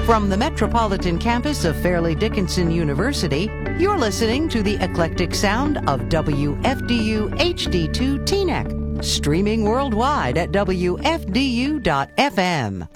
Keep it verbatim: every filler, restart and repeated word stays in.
From the metropolitan campus of Fairleigh Dickinson University, you're listening to the eclectic sound of W F D U H D two Teaneck, streaming worldwide at W F D U dot F M.